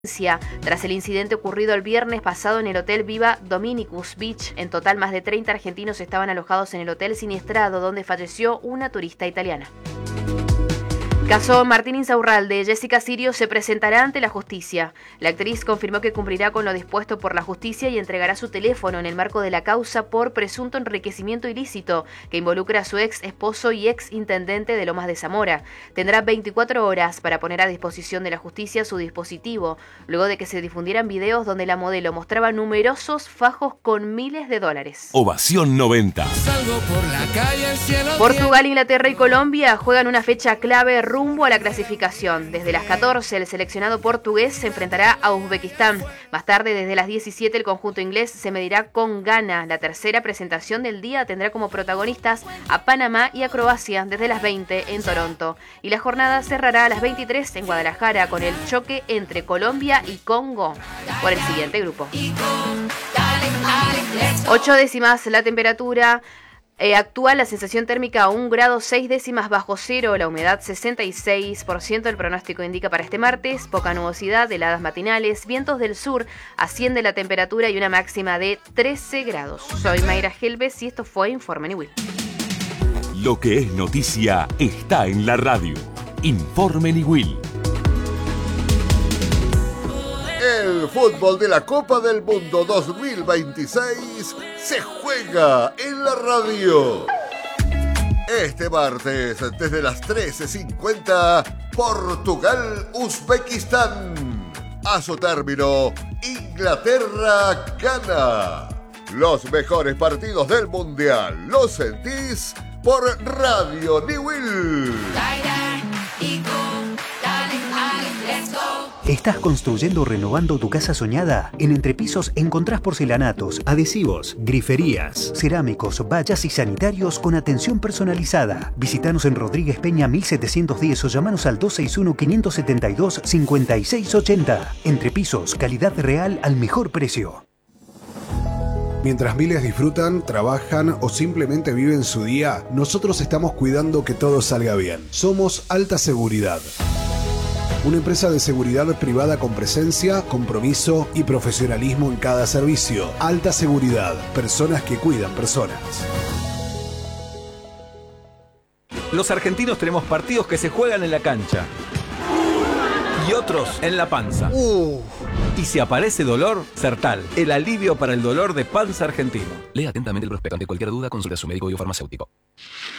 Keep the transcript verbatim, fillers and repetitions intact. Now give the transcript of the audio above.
Tras el incidente ocurrido el viernes pasado en el Hotel Viva Dominicus Beach. En total, más de treinta argentinos estaban alojados en el hotel siniestrado, donde falleció una turista italiana. Caso Martín Insaurralde. Jessica Sirio se presentará ante la justicia. La actriz confirmó que cumplirá con lo dispuesto por la justicia y entregará su teléfono en el marco de la causa por presunto enriquecimiento ilícito que involucra a su ex esposo y ex intendente de Lomas de Zamora. Tendrá veinticuatro horas para poner a disposición de la justicia su dispositivo, luego de que se difundieran videos donde la modelo mostraba numerosos fajos con miles de dólares. Ovación noventa. Salgo por la calle, el cielo Portugal, Inglaterra y Colombia juegan una fecha clave rumbo a la clasificación. Desde las catorce, el seleccionado portugués se enfrentará a Uzbekistán. Más tarde, desde las diecisiete, el conjunto inglés se medirá con Ghana. La tercera presentación del día tendrá como protagonistas a Panamá y a Croacia desde las veinte en Toronto. Y la jornada cerrará a las veintitrés en Guadalajara con el choque entre Colombia y Congo por el siguiente grupo. Ocho décimas la temperatura. Eh, actual, la sensación térmica a un grado seis décimas bajo cero, la humedad sesenta y seis por ciento. El pronóstico indica para este martes poca nubosidad, heladas matinales, vientos del sur, asciende la temperatura y una máxima de trece grados. Soy Mayra Helves y esto fue Informe Niwil. Lo que es noticia está en la radio. Informe Niwil. El fútbol de la Copa del Mundo dos mil veintiséis se juega en la radio. Este martes, desde las trece cincuenta, Portugal-Uzbekistán. A su término, Inglaterra-Ghana. Los mejores partidos del Mundial los sentís por Radio Niwil. ¿Estás construyendo o renovando tu casa soñada? En Entrepisos encontrás porcelanatos, adhesivos, griferías, cerámicos, vallas y sanitarios con atención personalizada. Visítanos en Rodríguez Peña mil setecientos diez o llamanos al dos seis uno, cinco siete dos, cinco seis ocho cero. Entrepisos, calidad real al mejor precio. Mientras miles disfrutan, trabajan o simplemente viven su día, nosotros estamos cuidando que todo salga bien. Somos Alta Seguridad. Una empresa de seguridad privada con presencia, compromiso y profesionalismo en cada servicio. Alta Seguridad. Personas que cuidan personas. Los argentinos tenemos partidos que se juegan en la cancha y otros en la panza. Uh. Y si aparece dolor, Sertal, el alivio para el dolor de panza argentino. Lea atentamente el prospecto. Ante cualquier duda, consulte a su médico o farmacéutico.